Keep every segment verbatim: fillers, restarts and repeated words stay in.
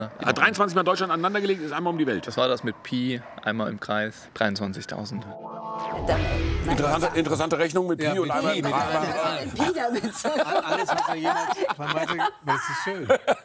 Hat dreiundzwanzig Mal Deutschland aneinandergelegt, ist einmal um die Welt. Das war das mit Pi, einmal im Kreis, dreiundzwanzigtausend. Interessante, interessante Rechnung mit Pi Ja, und mit einmal Pi, im mit Kreis. Pi damit. Alles, was er jemals vermeinte, das ist schön.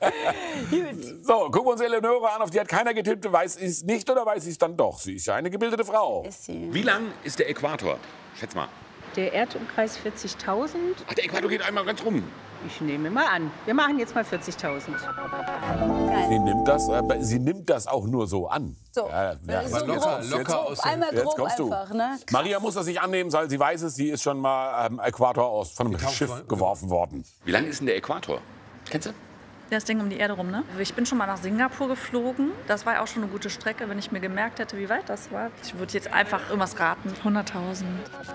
So, gucken wir uns Eleonore an, auf die hat keiner getippt. Weiß sie es nicht oder weiß sie es dann doch? Sie ist ja eine gebildete Frau. Ist sie. Wie lang ist der Äquator? Schätz mal. Der Erdumkreis vierzigtausend. Ach, der Äquator geht einmal ganz rum. Ich nehme mal an. Wir machen jetzt mal vierzigtausend. Sie nimmt das, aber sie nimmt das auch nur so an. So. Ja, ja. So locker, grob. locker aus dem- Einmal Jetzt grob kommst du. einfach, ne? Maria muss das nicht annehmen, weil sie weiß es, sie ist schon mal am Äquator aus von einem Getaucht Schiff worden. geworfen worden. Wie lang ist denn der Äquator? Kennst du? Das Ding um die Erde rum, ne? Ich bin schon mal nach Singapur geflogen. Das war ja auch schon eine gute Strecke, wenn ich mir gemerkt hätte, wie weit das war. Ich würde jetzt einfach irgendwas raten. hunderttausend.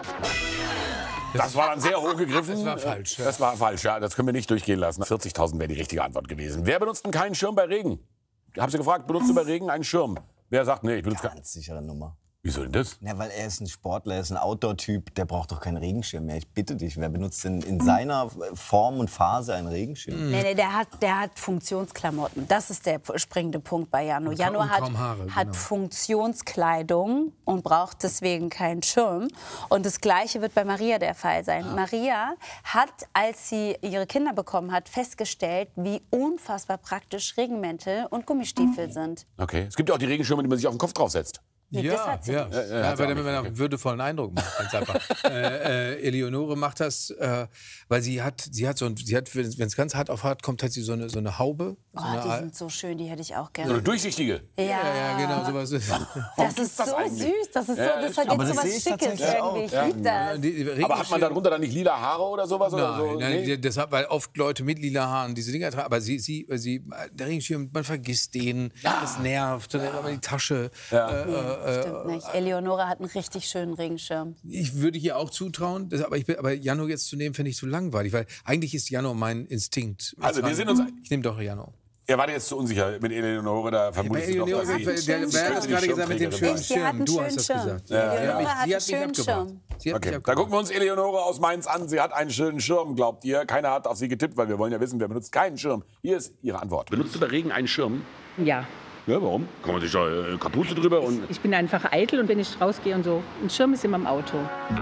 Das war dann sehr hoch gegriffen. Das war falsch, ja. Das war falsch, ja. Das können wir nicht durchgehen lassen. vierzigtausend wäre die richtige Antwort gewesen. Wer benutzt denn keinen Schirm bei Regen? Ich habe sie gefragt, benutzt du bei Regen einen Schirm? Wer sagt, nee, ich benutze keinen. Ganz sichere Nummer. Wieso denn das? Na, weil er ist ein Sportler, er ist ein Outdoor-Typ, der braucht doch keinen Regenschirm mehr. Ich bitte dich, wer benutzt denn in seiner Form und Phase einen Regenschirm? Nee, nee, der hat, der hat Funktionsklamotten. Das ist der springende Punkt bei Jano. Jano und hat, kaum Haare, hat genau. Funktionskleidung und braucht deswegen keinen Schirm. Und das Gleiche wird bei Maria der Fall sein. Ah. Maria hat, als sie ihre Kinder bekommen hat, festgestellt, wie unfassbar praktisch Regenmäntel und Gummistiefel sind. Okay. Es gibt ja auch die Regenschirme, die man sich auf den Kopf draufsetzt. Nee, das Ja, hat sie ja. nicht. ja, hat sie weil auch damit nicht. man einen würdevollen Eindruck macht, ganz einfach. äh, äh, Eleonore macht das, äh, weil sie hat, sie hat so, ein, sie hat, wenn es ganz hart auf hart kommt, hat sie so eine, so eine Haube. So Oh, eine die Al- sind so schön, die hätte ich auch So eine gerne. durchsichtige. Ja, ja, ja, genau, sowas ist. Das ist das so eigentlich? süß, das ist so, Ja, das hat aber jetzt so das was sehe ich Schickes tatsächlich auch. irgendwie. Ich Ja. liebe das. Die- die Aber hat man Regenschirme- darunter dann nicht lila Haare oder sowas? Nein, oder so? nein, Nee? deshalb, weil oft Leute mit lila Haaren diese Dinger tragen. Aber sie, sie, sie, der Regenschirm, man vergisst den, das nervt, dann nimmt man die Tasche. Ja. Äh, Stimmt nicht. Eleonore hat einen richtig schönen Regenschirm. Ich würde ihr auch zutrauen, das, aber, ich, bin- aber Jano jetzt zu nehmen, finde ich zu langweilig, weil eigentlich ist Jano mein Instinkt. Also, wir sind uns- Ich nehme doch Jano. Er war jetzt zu unsicher mit Eleonore, da Bei vermutest du doch, Eleonore, dass sie... der, der, schönen wer hat das Schirm. gerade gesagt mit dem schönen Die hat Schirm? einen Du hast schönen das Schirm. gesagt. Ja, Sie hat Eleonore mich, hat sie einen hat mich schönen abgebracht. Schirm. Sie hat Okay, mich da abgebracht. gucken wir uns Eleonore aus Mainz an. Sie hat einen schönen Schirm, glaubt ihr. Keiner hat auf sie getippt, weil wir wollen ja wissen, wer benutzt keinen Schirm. Hier ist ihre Antwort. Benutzt du bei Regen einen Schirm? Ja. Ja, warum? Kann man sich da äh, Kapuze drüber und... Ich bin einfach eitel und wenn ich rausgehe und so. Ein Schirm ist immer im Auto.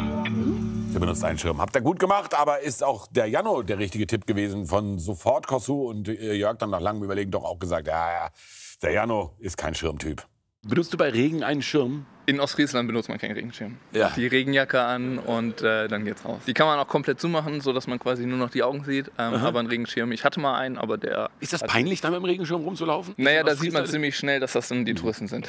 Sie benutzt einen Schirm. Habt ihr gut gemacht, aber ist auch der Jano der richtige Tipp gewesen von sofort Kossu und äh, Jörg dann nach langem Überlegen doch auch gesagt, ja, ja, der Jano ist kein Schirmtyp. Benutzt du bei Regen einen Schirm? In Ostfriesland benutzt man keinen Regenschirm. Ja. Die Regenjacke an und äh, dann geht's raus. Die kann man auch komplett zumachen, sodass man quasi nur noch die Augen sieht. Ähm, aber ein Regenschirm, ich hatte mal einen, aber der... Ist das peinlich, da mit dem Regenschirm rumzulaufen? Naja, In da sieht man Ostfriesland? ziemlich schnell, dass das dann die Touristen sind.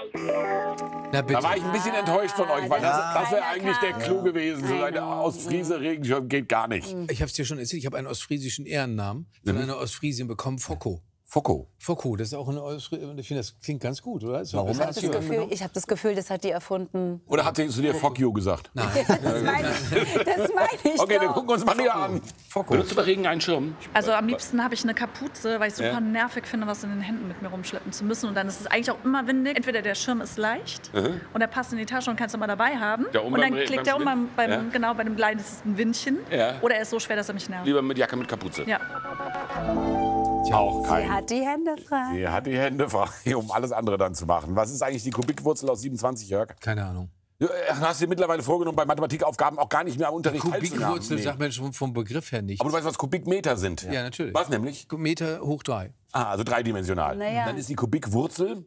Na bitte. Da war ich ein bisschen enttäuscht von euch, weil das, das wäre keiner eigentlich der kann. Clou gewesen. So I ein know. Ostfriese Regenschirm geht gar nicht. Ich habe es dir schon erzählt, ich habe einen ostfriesischen Ehrennamen von einer Ostfriesin bekommen, Focko. Focko. Focko, das ist auch eine Ostfriesische, ich finde, das klingt ganz gut, oder? Ist doch Warum besser Ich als habe das, Jörg. Gefühl, ich hab das Gefühl, das hat die erfunden. Oder hat sie zu dir Fuck you gesagt? Nein. Das meine ich, das meine ich Okay, dann doch. gucken wir uns Maria an. Focko. Benutzt du bei Regen einen Schirm? Also am liebsten habe ich eine Kapuze, weil ich super Ja. nervig finde, was in den Händen mit mir rumschleppen zu müssen. Und dann ist es eigentlich auch immer windig. Entweder der Schirm ist leicht und er passt in die Tasche und kannst du mal dabei haben. Ja, um und dann beim Re- klickt beim er um beim, Wind. beim, Ja. genau, bei dem kleinsten Windchen. Ja. Oder er ist so schwer, dass er mich nervt. Lieber mit Jacke mit Kapuze. Ja. Auch Sie kein. hat die Hände frei. Sie hat die Hände frei, um alles andere dann zu machen. Was ist eigentlich die Kubikwurzel aus siebenundzwanzig, Jörg? Keine Ahnung. Du äh, hast dir mittlerweile vorgenommen, bei Mathematikaufgaben auch gar nicht mehr am Unterricht teilzunehmen. Kubikwurzel Nee. sagt man schon vom Begriff her nicht. Aber du weißt, was Kubikmeter sind? Ja, natürlich. Was nämlich? Meter hoch drei. Ah, also dreidimensional. Naja. Dann ist die Kubikwurzel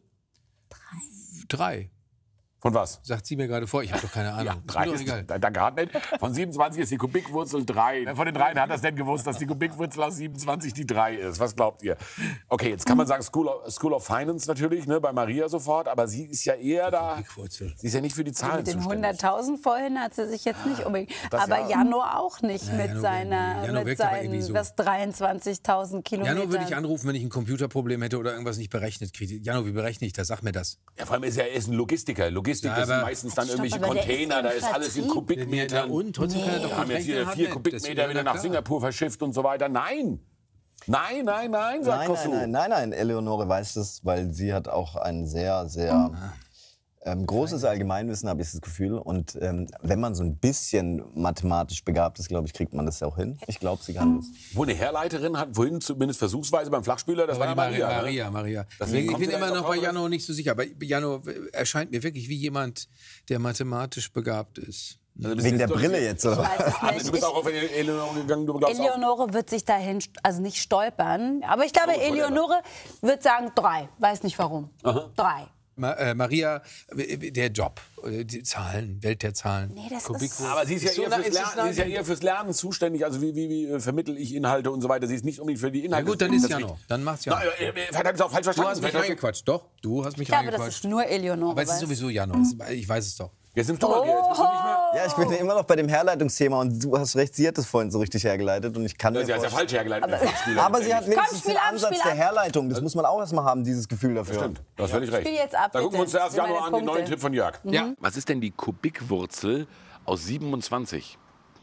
Drei, von was? sagt sie mir gerade vor. Ich habe doch keine Ahnung. Ja, Ist drei mir doch ist, egal. da, da gerade nicht. Von siebenundzwanzig ist die Kubikwurzel drei. Wer von den dreien hat das denn gewusst, dass die Kubikwurzel aus siebenundzwanzig die drei ist? Was glaubt ihr? Okay, jetzt kann man sagen School of, School of Finance natürlich, ne, bei Maria sofort, aber sie ist ja eher da. Kubikwurzel. Sie ist ja nicht für die Zahlen Mit den zuständig. hunderttausend vorhin hat sie sich jetzt nicht unbedingt. Das Aber ja. Jano auch nicht mit Jano seiner, Jano mit wirkt aber irgendwie seinen so. was dreiundzwanzigtausend Kilometern. Jano würde ich anrufen, wenn ich ein Computerproblem hätte oder irgendwas nicht berechnet kriege. Jano, wie berechne ich das? Sag mir das. Ja, vor allem ist er, er ist ein Logistiker. Logistik Ja, ist aber- meistens dann Stopp, irgendwelche aber der ist Container, im da ist alles in Vertrieb. Kubikmetern. und? Trotzdem kann er doch Wir haben jetzt hier rechnen, vier hat Kubikmeter nicht. Das wieder nach klar. Singapur verschifft und so weiter. Nein! Nein, nein, nein, sagt Nein, Kossu. nein, nein, nein, nein. Eleonore weiß das, weil sie hat auch einen sehr, sehr Ähm, großes Allgemeinwissen, habe ich das Gefühl. Und ähm, wenn man so ein bisschen mathematisch begabt ist, glaube ich, kriegt man das auch hin. Ich glaube, sie kann das. Wo eine Herleiterin hat vorhin zumindest versuchsweise beim Flachspieler, das Aber war die ja Maria, Maria. Maria, Maria. Deswegen Ich kommt bin sie da immer jetzt noch auch bei drauf, Jano nicht so sicher. Aber Jano erscheint mir wirklich wie jemand, der mathematisch begabt ist. Also bist Wegen du der Brille jetzt, oder? Weiß es nicht. Du bist auch auf Eleonore gegangen, du glaubst auch. Eleonore wird sich dahin, st- also nicht stolpern. Aber ich glaube, Oh, whatever. Eleonore wird sagen drei. Weiß nicht warum. Drei. Ma äh, Maria, äh, der Job, äh, die Zahlen, Welt der Zahlen. Nee, das Kubik- ist- Aber sie ist ja, Ist so eher nah- fürs ist es Lernen, nah- sie ist ja eher fürs Lernen zuständig. Also wie, wie, wie äh, vermittel ich Inhalte und so weiter. Sie ist nicht unbedingt für die Na Inhalte. gut, dann ist Das Jano. Dann macht's Jano. Na, äh, äh, vielleicht habe ich es auch falsch Du verstanden. hast mich Vielleicht hast du- reingequatscht. Doch, du hast mich Ich glaube, das reingequatscht. ist nur Eleonore. Aber es ist weißt du? sowieso Jano. Ich weiß es doch. Jetzt nimmst du mal wieder. Jetzt bist du nicht mehr. Ja, ich bin immer noch bei dem Herleitungsthema und du hast recht, sie hat das vorhin so richtig hergeleitet und ich kann mir Sie hat ja vorstellen- falsch hergeleitet. der Flachspieler. Aber sie hat wenigstens spiel den ab, Ansatz spiel der ab. Herleitung. Das muss man auch erstmal haben, dieses Gefühl dafür. Stimmt, du hast völlig recht. Spiel jetzt ab, Da gucken wir uns bitte. zuerst Für Januar meine an, den Punkte. neuen Tipp von Jörg. Ja. Was ist denn die Kubikwurzel aus siebenundzwanzig?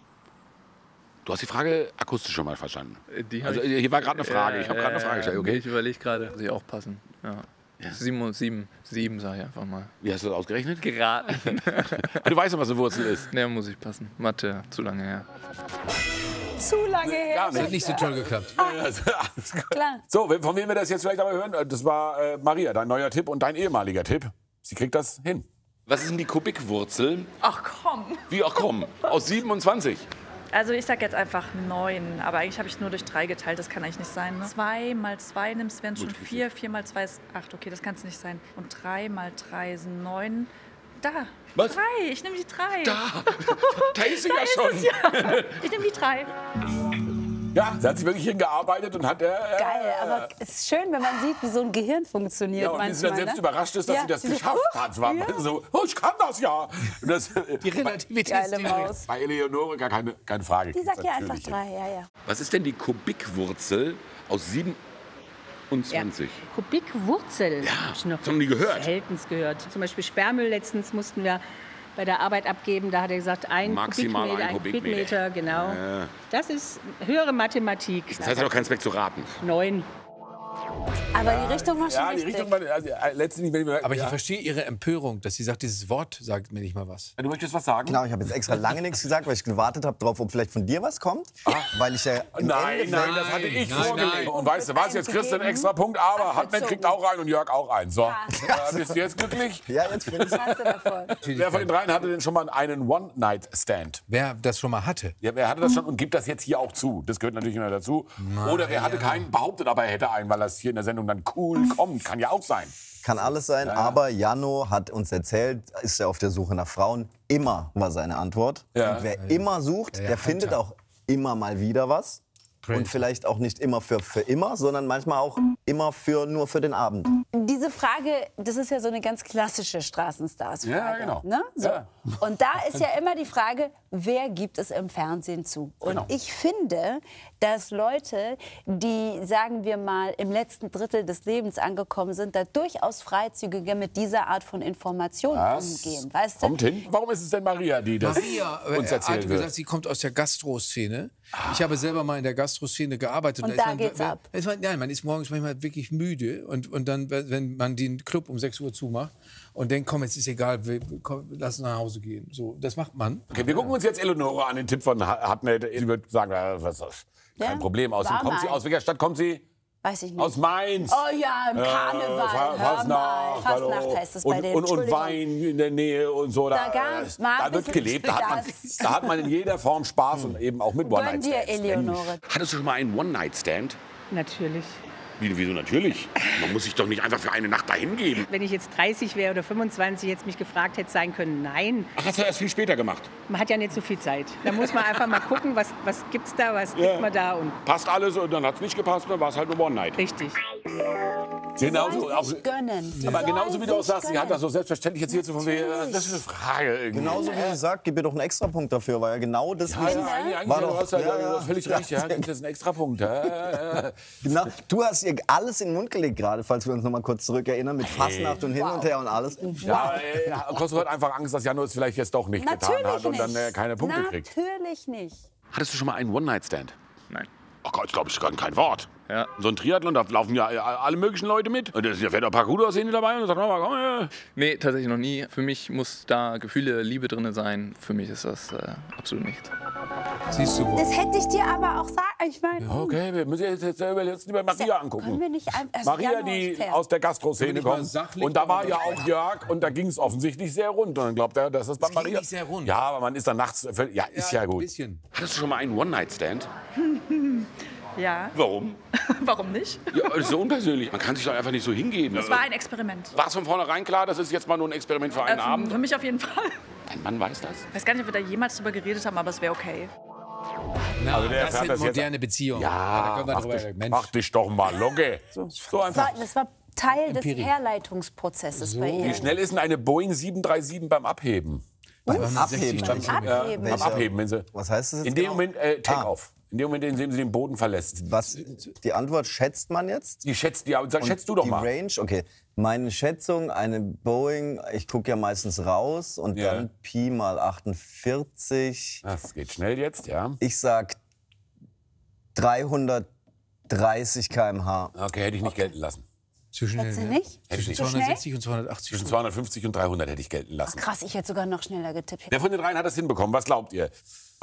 Du hast die Frage akustisch schon mal verstanden. Äh, Die hab Also ich- hier war gerade eine Frage. Ja, Ich habe ja, gerade eine Frage ja, gestellt. nee, Okay. Ich überlege gerade, muss ich auch passen. Ja. Sieben und sieben. Sieben, sage ich einfach mal. Wie hast du das ausgerechnet? Geraten. Ah, du weißt doch, was eine Wurzel ist. Ne, muss ich passen. Mathe, zu lange her. Zu lange her. Gar Das hat nicht. nicht so toll geklappt. Also, alles gut. Klar. So, von wem wir das jetzt vielleicht aber hören, das war äh, Maria, dein neuer Tipp und dein ehemaliger Tipp. Sie kriegt das hin. Was ist denn die Kubikwurzel? Ach komm. Wie auch komm, aus siebenundzwanzig. Also ich sag jetzt einfach neun, aber eigentlich habe ich nur durch drei geteilt, das kann eigentlich nicht sein. Ne? Zwei mal zwei nimmst, wären schon vier, vier mal zwei ist acht, okay, das kann es nicht sein. Und drei mal drei sind neun. Da, Was? drei, ich nehme die drei. Da, da ist sie Da ja ist schon. es ja. Ich nehme die drei. Ja, sie hat sich wirklich hingearbeitet und hat... Äh, Geil, aber es ist schön, wenn man sieht, wie so ein Gehirn funktioniert Ja, und wie sie dann manchmal. selbst ne? überrascht ist, dass Ja, sie das sie so, geschafft oh, hat. Es war ja. so, oh, ich kann das ja. Und das, Die Geile Relativitätstheorie. Maus. bei Eleonore gar keine, keine Frage. Die sagt ja Natürlich. einfach drei, ja, ja. Was ist denn die Kubikwurzel aus siebenundzwanzig? Kubikwurzel. Ja, ich noch hast du noch nie gehört? selten gehört. Zum Beispiel Sperrmüll letztens mussten wir bei der Arbeit abgeben. Da hat er gesagt, ein Maximal Kubikmeter, ein ein Kubikmeter. Kubikmeter, genau. Ja. Das ist höhere Mathematik. Das heißt ja doch keinen Zweck zu raten. Neun. Aber die Richtung war schon Ja, die richtig. Richtung war... Also, äh, letztendlich, wenn wir, Aber ich ja. verstehe ihre Empörung, dass sie sagt, dieses Wort sagt mir nicht mal was. Du möchtest was sagen? Genau, ich habe jetzt extra lange nichts gesagt, weil ich gewartet habe darauf, ob vielleicht von dir was kommt. Weil ich ja im Nein, Endeffekt- nein, das hatte ich nein, vorgelegt. nein. Und weißt du was, jetzt kriegst du einen extra Punkt, aber Hartmann kriegt auch einen und Jörg auch einen. So, äh, bist du jetzt glücklich? Ja, jetzt bin ich. Hast du davon? Wer von den dreien hatte denn schon mal einen One-Night-Stand? Wer das schon mal hatte. Ja, wer hatte das schon und gibt das jetzt hier auch zu? Das gehört natürlich immer dazu. Oder wer hatte keinen, behauptet aber, er hätte einen, weil das hier in der Sendung dann cool kommt. Kann ja auch sein. Kann alles sein, aber Jano hat uns erzählt, ist er auf der Suche nach Frauen. Immer war seine Antwort. Ja. Und wer immer sucht, Ja, der findet Hunter. auch immer mal wieder was. Und vielleicht auch nicht immer für, für immer, sondern manchmal auch immer für, nur für den Abend. Diese Frage, das ist ja so eine ganz klassische Straßenstars-Frage. Ja, genau. Ne? So. Ja. Und da ist ja immer die Frage, wer gibt es im Fernsehen zu? Und Genau. ich finde, dass Leute, die, sagen wir mal, im letzten Drittel des Lebens angekommen sind, da durchaus freizügiger mit dieser Art von Informationen Das umgehen. Weißt du? kommt hin. Warum ist es denn Maria, die das Maria uns äh, erzählen hat will? gesagt, sie kommt aus der Gastroszene. Ich habe selber mal in der Gastroszene gearbeitet. Und ist da man, geht's wenn- ab. Ist man, nein, man ist morgens manchmal wirklich müde. Und, und dann, wenn man den Club um sechs Uhr zumacht und denkt, komm, jetzt ist egal, wir, komm, lass nach Hause gehen. So, das macht man. Okay, wir gucken uns jetzt Eleonore an, den Tipp von Hartnett. Sie wird sagen, äh, was, was, kein Ja, Problem. Aus, war kommt sie, mal. aus welcher Stadt kommt sie? Weiß ich nicht. Aus Mainz. Oh ja, im Karneval. Fa- Hör mal. Fastnacht heißt es bei und, denen. und, und Entschuldigung. Wein in der Nähe und so. Da gab's mal da ein wird bisschen gelebt. Da hat, man, das. da hat man in jeder Form Spaß und eben auch mit Gönn dir, One-Night-Stands. Eleonore. Hattest du schon mal einen One-Night-Stand? Natürlich. Wie, wieso natürlich? Man muss sich doch nicht einfach für eine Nacht dahin geben. Wenn ich jetzt dreißig wäre oder fünfundzwanzig, jetzt mich gefragt hätte sein können, nein. Ach, hast du erst viel später gemacht? Man hat ja nicht so viel Zeit. Da muss man einfach mal gucken, was, was gibt's da, was kriegt man da und Passt alles und dann hat es nicht gepasst, dann war es halt eine One-Night. richtig. Genauso, Sollen auch, sich gönnen. aber Sollen genauso wie du auch sich sagst, sie hat gönnen. das so selbstverständlich erzählt. So von wegen, Natürlich. das ist eine Frage irgendwie. Genauso wie sie sagt, gib mir doch einen Extrapunkt dafür, weil ja genau das Ja, nicht- ja, eigentlich, eigentlich War du doch- hast, ja, ja, du ja. hast völlig recht. Ja, gibt es einen Extrapunkt. Ja, ja, ja. Genau. Du hast ihr alles in den Mund gelegt gerade, falls wir uns noch mal kurz zurückerinnern, mit Fastnacht und hin und her und alles. Ja, äh, ja, Kosovo hat einfach Angst, dass Jano es vielleicht jetzt doch nicht getan hat Natürlich und dann äh, nicht. keine Punkte kriegt. Natürlich nicht. Hattest du schon mal einen One-Night-Stand? Nein. Ach Gott, glaube ich, kann kein Wort. Ja. So ein Triathlon, da laufen ja alle möglichen Leute mit. Und da fährt auch ein paar gut aussehende dabei und sagt, oh, komm her. Nee, tatsächlich noch nie. Für mich muss da Gefühle, Liebe drin sein. Für mich ist das äh, absolut nichts. Siehst du wohl. Das hätte ich dir aber auch sagen. Ich meine, Okay, wir müssen jetzt, jetzt, jetzt lieber Maria angucken. können wir nicht ein, also Maria, Januar die ist fair. aus der Gastroszene Können wir nicht mal kommt. sachlich Und da war ja darüber auch Jörg und da ging es offensichtlich sehr rund. Und dann glaubt er, dass das bei ging Maria. nicht sehr rund. Ja, aber man ist dann nachts. völlig- Ja, ist ja, Ein gut. bisschen. Hattest du schon mal einen One-Night-Stand? Ja, Warum? warum nicht? Ja, das ist so unpersönlich. Man kann sich doch einfach nicht so hingeben. Es war ein Experiment. War es von vornherein klar, das ist jetzt mal nur ein Experiment für einen Äh, Abend? für mich auf jeden Fall. Dein Mann weiß das? Ich weiß gar nicht, ob wir da jemals drüber geredet haben, aber es wäre okay. Na, Also der das fährt sind das jetzt- moderne Beziehungen. Ja, da können wir mach drüber dich, reden. Mensch. mach dich doch mal locker. So Das war, einfach. das war Teil des Empirie. Herleitungsprozesses bei ihr. Wie schnell ist denn eine Boeing sieben drei sieben beim Abheben? Beim Abheben. Beim Abheben. Beim Abheben, wenn sie. Was heißt das jetzt In dem genau? Moment, äh, Take-off. In dem Moment, in dem sie den Boden verlässt. Was, die Antwort schätzt man jetzt? Die schätzt, die, sag, schätzt du doch die mal. Range, okay. Meine Schätzung, eine Boeing, ich gucke ja meistens raus und Ja. dann Pi mal achtundvierzig. Das geht schnell jetzt, ja. Ich sag dreihundertdreißig Kilometer pro Stunde. Okay, hätte ich nicht gelten lassen. Zu schnell. Hättest du ne? nicht? Hätte ich nicht. So schnell? zweihundertsechzig und zweihundertachtzig. Zwischen zweihundertfünfzig und dreihundert hätte ich gelten lassen. Krass, ich hätte sogar noch schneller getippt. Wer von den dreien hat das hinbekommen? Was glaubt ihr?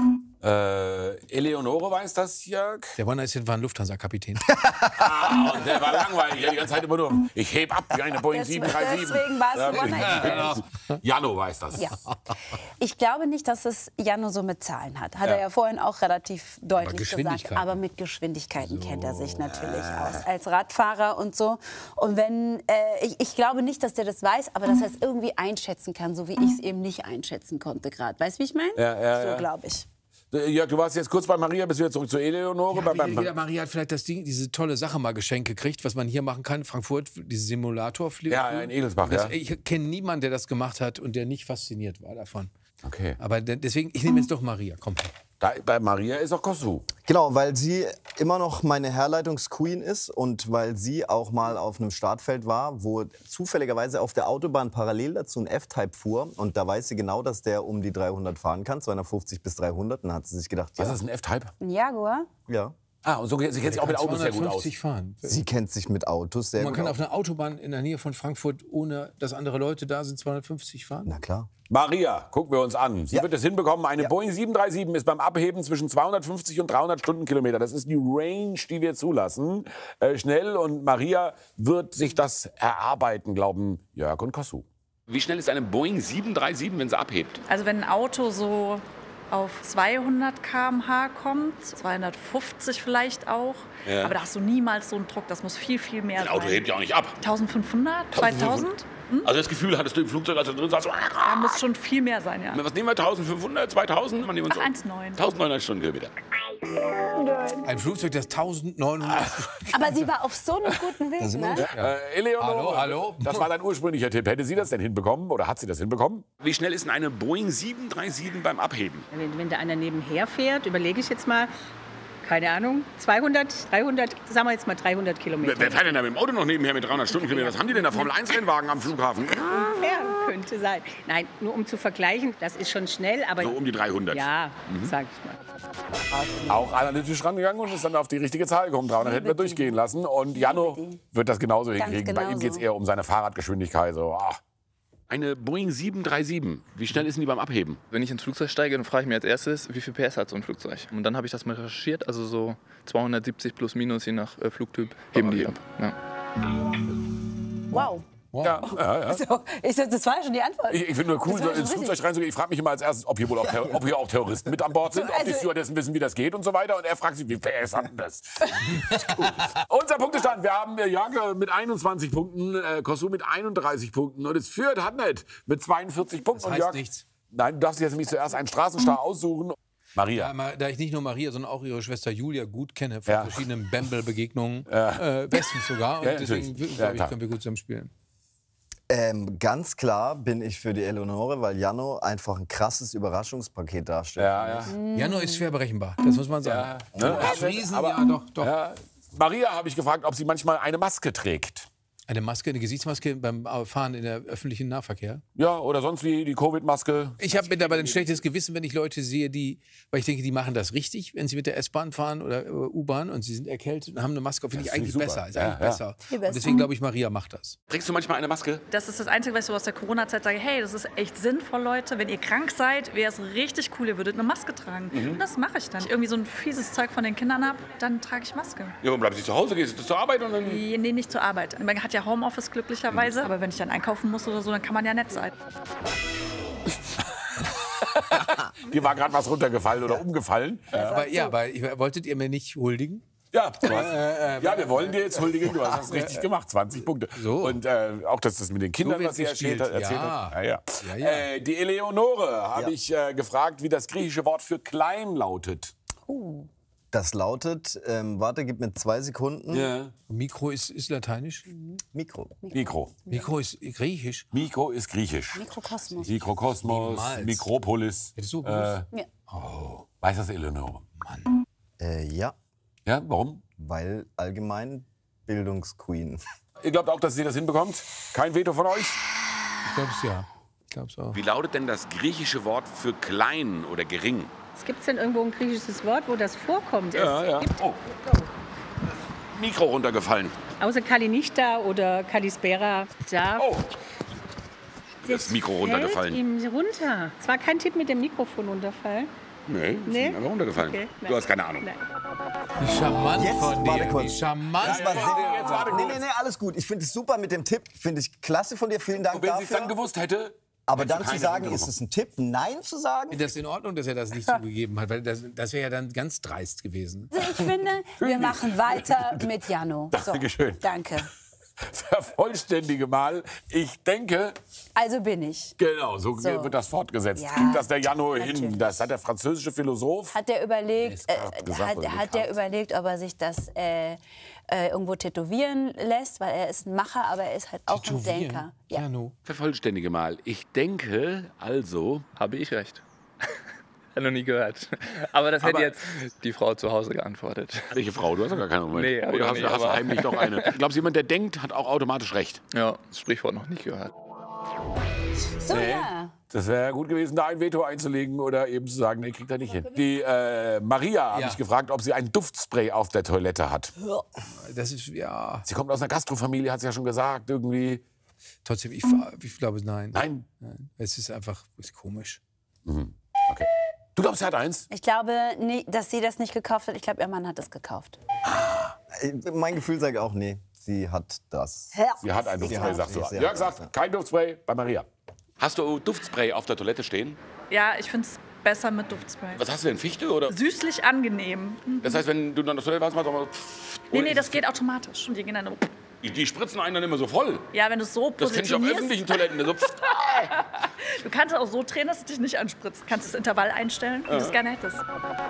Äh, Eleonore weiß das, Jörg? Der One-Night-Stand war ein Lufthansa-Kapitän. Ah, und der war langweilig. Ja, die ganze Zeit immer nur, ich heb ab wie eine Boeing Des- sieben drei sieben. deswegen war es ein One-Night-Stand. Jano weiß das. Ja. Ich glaube nicht, dass es Janno so mit Zahlen hat. Hat Ja. er ja vorhin auch relativ deutlich gesagt. Geschwindigkeiten. Aber mit Geschwindigkeiten kennt er sich natürlich aus. Als Radfahrer und so. Und wenn, äh, ich, ich glaube nicht, dass der das weiß, aber dass er es irgendwie einschätzen kann, so wie ich es eben nicht einschätzen konnte gerade. Weißt du, wie ich meine? Ja, ja, so ja. glaube ich. Äh, Jörg, du warst jetzt kurz bei Maria, bist wieder zurück zu Eleonore. Ja, Bei- jeder, bei- jeder Maria hat vielleicht das Ding, diese tolle Sache mal geschenkt gekriegt, was man hier machen kann. Frankfurt, diese Simulator. Ja, ja, in Egelsbach, Das, ja. Ich kenne niemanden, der das gemacht hat und der nicht fasziniert war davon. Okay. Aber de- deswegen, ich nehme jetzt doch Maria. Komm. Da, bei Maria ist auch Kosu. Genau, weil sie immer noch meine Herleitungsqueen ist und weil sie auch mal auf einem Startfeld war, wo zufälligerweise auf der Autobahn parallel dazu ein F-Type fuhr. Und da weiß sie genau, dass der um die dreihundert fahren kann, zweihundertfünfzig bis dreihundert. Dann hat sie sich gedacht, Was ja, ist ein F-Type? Ein Jaguar? ja. Ah, und so sie kennt sich auch mit Autos sehr gut aus. zweihundertfünfzig fahren. Sie kennt sich mit Autos sehr Man gut kann aus. auf einer Autobahn in der Nähe von Frankfurt, ohne dass andere Leute da sind, zweihundertfünfzig fahren. Na klar. Maria, gucken wir uns an. Sie Ja. wird es hinbekommen. Eine Boeing sieben drei sieben ist beim Abheben zwischen zweihundertfünfzig und dreihundert Stundenkilometer. Das ist die Range, die wir zulassen. Äh, schnell, und Maria wird sich das erarbeiten, glauben Jörg und Kosu. Wie schnell ist eine Boeing sieben drei sieben, wenn sie abhebt? Also wenn ein Auto so auf zweihundert Kilometer pro Stunde kommt, zweihundertfünfzig vielleicht auch, Ja. aber da hast du niemals so einen Druck, das muss viel, viel mehr Ein sein. Auto hebt ja auch nicht ab. eintausendfünfhundert, zweitausend? Also das Gefühl hattest du im Flugzeug, als du drin saßt, so, Da muss schon viel mehr sein, ja. was nehmen wir, eintausendfünfhundert, zweitausend? Was nehmen wir uns Ach, so? eins Komma neun. eintausendneunhundert Stundenkilometer. Ein Flugzeug, das eintausendneunhundert... Aber sie war auf so einem guten Weg, ne? Äh, Eleonore, Hallo, hallo. das war dein ursprünglicher Tipp. Hätte sie das denn hinbekommen oder hat sie das hinbekommen? Wie schnell ist denn eine Boeing sieben drei sieben beim Abheben? Wenn, wenn da einer nebenher fährt, überlege ich jetzt mal, keine Ahnung, zweihundert, dreihundert, sagen wir jetzt mal dreihundert Kilometer. Wer, wer fährt denn da mit dem Auto noch nebenher mit dreihundert Stundenkilometern? Was haben die denn da, Formel eins Rennwagen am Flughafen? Ja, könnte sein. Nein, nur um zu vergleichen, das ist schon schnell, aber So um die dreihundert. ja, sag ich mal. Auch analytisch rangegangen und ist dann auf die richtige Zahl gekommen. dreihundert hätten wir durchgehen lassen. Und Jano wird das genauso Ganz hinkriegen. Bei ihm genauso. geht es eher um seine Fahrradgeschwindigkeit. So, ah. Eine Boeing sieben drei sieben, wie schnell ist denn die beim Abheben? Wenn ich ins Flugzeug steige, dann frage ich mir als erstes, wie viel P S hat so ein Flugzeug? Und dann habe ich das mal recherchiert, also so zweihundertsiebzig plus minus, je nach äh, Flugtyp, heben die ab. Ja. Wow. Ja, ja, ja. So, ich, das war ja schon die Antwort. Ich, ich finde nur cool, Das war so schon ins richtig. Flugzeug reinzugehen. Ich frage mich immer als erstes, ob hier wohl auch, Terror- ob hier auch Terroristen mit an Bord sind, ob die Also- Stewardessen wissen, wie das geht und so weiter. Und er fragt sich, wie P S hat denn das? Cool. Unser Punktestand. Wir haben äh, Jörg mit einundzwanzig Punkten, äh, Kosu mit einunddreißig Punkten. Und es führt Hatnet mit zweiundvierzig Punkten. Das Und heißt Jörg, nichts. Nein, du darfst jetzt nämlich zuerst einen Straßenstar aussuchen. Maria. Ja, mal, da ich nicht nur Maria, sondern auch ihre Schwester Julia gut kenne, von Ja. verschiedenen Bamble-Begegnungen, äh, bestens sogar. Und Ja, deswegen natürlich. glaube Ja, ich, klar. können wir gut zusammen spielen. Ähm, ganz klar bin ich für die Eleonore, weil Janno einfach ein krasses Überraschungspaket darstellt. Ja, ja. Januar ist schwer berechenbar, das muss man sagen. Ne? Aus Friesen, Aber- ja, doch, doch. Ja. Maria habe ich gefragt, ob sie manchmal eine Maske trägt. Eine Maske, eine Gesichtsmaske beim Fahren in der öffentlichen Nahverkehr? Ja, oder sonst wie die Covid-Maske. Ich habe mittlerweile ein schlechtes Gewissen, wenn ich Leute sehe, die, weil ich denke, die machen das richtig, wenn sie mit der S-Bahn fahren oder äh, U-Bahn und sie sind erkältet und haben eine Maske, finde ich eigentlich super. besser. Ist Ja, eigentlich ja. besser. Viel Und besser. deswegen glaube ich, Maria macht das. Trägst du manchmal eine Maske? Das ist das Einzige, was ich so aus der Corona-Zeit sage. Hey, das ist echt sinnvoll, Leute. Wenn ihr krank seid, wäre es richtig cool, ihr würdet eine Maske tragen. Und das mache ich dann. Wenn ich irgendwie so ein fieses Zeug von den Kindern habe, dann trage ich Maske. Ja, und bleibst du zu Hause, gehst du zur Arbeit und dann... Nee, nicht zur Arbeit. Man hat ja Homeoffice glücklicherweise, aber wenn ich dann einkaufen muss oder so, dann kann man ja nett sein. Dir war gerade was runtergefallen oder umgefallen. Aber ja, aber ich, wolltet ihr mir nicht huldigen? Ja, du hast, ja, wir wollen dir jetzt huldigen, du hast das richtig gemacht, zwanzig Punkte. So. Und äh, auch, dass das mit den Kindern, So was sie wird's erzählt hat. gespielt, Erzählt ja. hat. Ja, ja. Ja, ja. Äh, die Eleonore habe Ja. ich äh, gefragt, wie das griechische Wort für klein lautet. Das lautet, ähm, warte, gib mir zwei Sekunden. Ja. Mikro ist, ist lateinisch. Mikro. Mikro. Mikro ist griechisch. Mikro ist griechisch. Mikrokosmos. Mikrokosmos, Niemals. Mikropolis. Hättest du Äh, gewusst? Ja. weiß das Eleonore? Äh, ja, Ja, warum? weil allgemein Bildungsqueen. Ihr glaubt auch, dass sie das hinbekommt? Kein Veto von euch? Ich glaube es ja. Ich glaube es auch. Wie lautet denn das griechische Wort für klein oder gering? Gibt es denn irgendwo ein griechisches Wort, wo das vorkommt? Ja, ja. Oh. Mikro runtergefallen. Außer Kalinichta oder Kalispera. Da Oh. Das Mikro runtergefallen. fällt ihm runter. Es war kein Tipp mit dem Mikrofon runterfallen. Nee, ist Nee? einfach runtergefallen. Okay, Du nein. hast keine Ahnung. Nein. Wie charmant Jetzt, von warte dir. kurz. Wie charmant Das war von sehr, dir. jetzt warte nee, kurz. nee, nee, alles gut. Ich finde es super mit dem Tipp. Finde ich klasse von dir. Vielen Dank Und wenn sie es dafür. dann gewusst hätte, Aber hättest du dann zu keine sagen, Punkte ist bekommen. es ein Tipp, Nein zu sagen? Das ist in Ordnung, dass er das nicht zugegeben hat, weil das, das wäre ja dann ganz dreist gewesen. Also ich finde, wir machen weiter mit Jano. So, Dankeschön. danke. Vervollständige mal. Ich denke, Also bin ich. genau, so, So. wird das fortgesetzt. Ja, Kriegt das der Jano hin? natürlich. Das hat der französische Philosoph. Hat der überlegt, Nee, ist grad äh, gesagt, hat, oder hat der gekannt. überlegt, ob er sich das äh, äh, irgendwo tätowieren lässt, weil er ist ein Macher, aber er ist halt auch ein Tätowieren? Denker. Ja. Jano. Vervollständige mal. Ich denke, also... Habe ich recht. Hat noch nie gehört. Aber das hätte Aber- jetzt die Frau zu Hause geantwortet. Welche Frau? Du hast doch gar keine Moment. Nee, hab ich Oder auch hast, nicht, hast du aber- heimlich doch eine? Glaubst du, jemand, der denkt, hat auch automatisch recht? Ja, das Sprichwort noch nicht gehört. So, ja. Das wäre gut gewesen, da ein Veto einzulegen oder eben zu sagen, nee, kriegt er nicht hin. Die äh, Maria habe Ja. ich gefragt, ob sie ein Duftspray auf der Toilette hat. Das ist, ja, Sie kommt aus einer Gastrofamilie, hat sie ja schon gesagt, irgendwie. trotzdem, ich, ich glaube, nein. Nein. Nein. Es ist einfach ist komisch. Okay. Du glaubst, sie hat eins? Ich glaube, nie, dass sie das nicht gekauft hat. Ich glaube, ihr Mann hat das gekauft. Äh, Mein Gefühl sagt auch, nee, sie hat das. Sie hat ein Duftspray, hat- sagst du. sie Jörg hat sagt, das, ja. kein Duftspray bei Maria. Hast du Duftspray auf der Toilette stehen? Ja, ich finde es besser mit Duftspray. Was hast du denn, Fichte oder? Süßlich angenehm. Das heißt, wenn du dann auf der Toilette warst, machst du mal... Nee, nee, das geht automatisch. Und die gehen dann so. Die, die spritzen einen dann immer so voll. Ja, wenn du es so Das finde ich auf positionierst. öffentlichen Toiletten. So, Du kannst es auch so drehen, dass es dich nicht anspritzt. Kannst das Intervall einstellen, wie du es gerne hättest.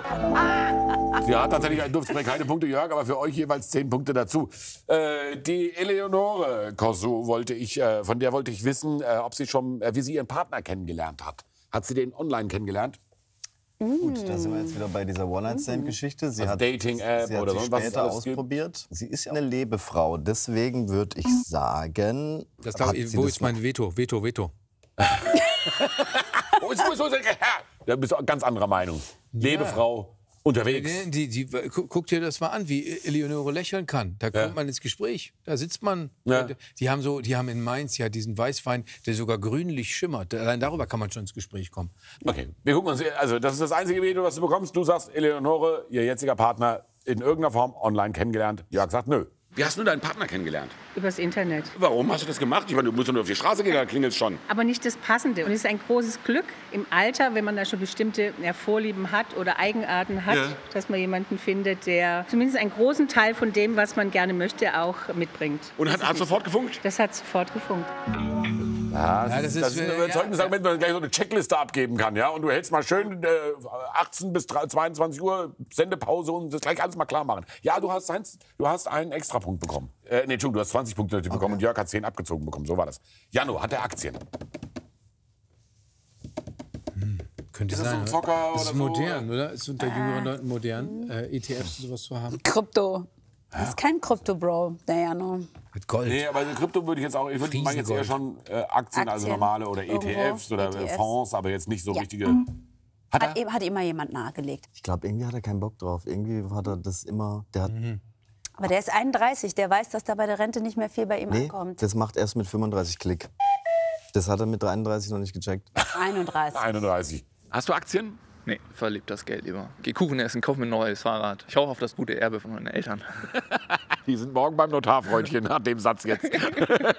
Sie hat tatsächlich ein Duftspray, keine Punkte, Jörg, aber für euch jeweils zehn Punkte dazu. Äh, die Eleonore Corso wollte ich, äh, von der wollte ich wissen, äh, ob sie schon, äh, wie sie ihren Partner kennengelernt hat. Hat sie den online kennengelernt? Gut, da sind wir jetzt wieder bei dieser One-Night-Stand-Geschichte. Sie Also hat Dating-App sie hat oder sich sonst was es später alles gibt. ausprobiert. Sie ist ja eine Lebefrau, deswegen würde ich sagen... Das glaub, hat ich, sie wo das ist mein Veto? Veto, Veto. Wo ist, wo ist, wo ist, da bist du auch ganz anderer Meinung. Lebefrau, unterwegs. Die, die, die, gu- guck dir das mal an, wie Eleonore lächeln kann. Da kommt Ja. man ins Gespräch. Da sitzt man. Ja. Die haben so, die haben in Mainz ja diesen Weißwein, der sogar grünlich schimmert. Allein darüber kann man schon ins Gespräch kommen. Okay, wir gucken uns, also das ist das einzige Video, was du bekommst. Du sagst, Eleonore, ihr jetziger Partner, in irgendeiner Form online kennengelernt. Jörg sagt, nö. wie hast du deinen Partner kennengelernt? Übers Internet. Warum hast du das gemacht? Ich meine, du musst doch nur auf die Straße gehen, da klingelt es schon. Aber nicht das Passende. Und es ist ein großes Glück im Alter, wenn man da schon bestimmte ja, Vorlieben hat oder Eigenarten hat, Ja. dass man jemanden findet, der zumindest einen großen Teil von dem, was man gerne möchte, auch mitbringt. Und hat, hat sofort gefunkt? Das hat sofort gefunkt. Ja, das, Ja, ist, das das ist, ist ein äh, überzeugendes ja, Argument, wenn man gleich so eine Checkliste abgeben kann. Ja? Und du hältst mal schön äh, achtzehn bis zweiundzwanzig Uhr Sendepause und das gleich alles mal klar machen. Ja, du hast, eins, du hast einen Extrapunkt bekommen. Äh, nee, Entschuldigung, du hast zwanzig Punkte bekommen und Jörg hat zehn abgezogen bekommen. So war das. Jano, hat er Aktien? Könnte Ist das so sein. ein oder? Zocker Das ist oder so, modern, oder? Ist unter jüngeren Leuten modern, äh, E T Fs und sowas zu haben. Krypto. Das ist kein Krypto-Bro, der Jano. Mit Gold. Nee, aber Krypto würde ich jetzt auch, ich würde meine jetzt eher schon äh, Aktien, also Aktien. normale oder E T Fs Irgendwo. oder E T Fs. Fonds, aber jetzt nicht so Ja. richtige. Hat Hat, er? ihm- hat immer jemand nahegelegt. Ich glaube, irgendwie hat er keinen Bock drauf. Irgendwie hat er das immer. Der hat, Aber der ist einunddreißig, der weiß, dass da bei der Rente nicht mehr viel bei ihm nee, ankommt. das macht erst mit fünfunddreißig Klick. Das hat er mit dreiunddreißig noch nicht gecheckt. einunddreißig. einunddreißig. Hast du Aktien? Nee, verliebt das Geld lieber. Geh Kuchen essen, kauf mir ein neues Fahrrad. Ich hoffe auf das gute Erbe von meinen Eltern. Die sind morgen beim Notar, Freundchen, nach dem Satz jetzt.